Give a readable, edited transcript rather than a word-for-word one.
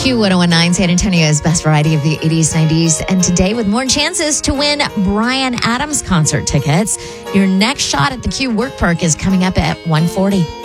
Q1019, San Antonio's best variety of the 80s, 90s. And today, with more chances to win Bryan Adams concert tickets, your next shot at the Q Work Perk is coming up at 1:40.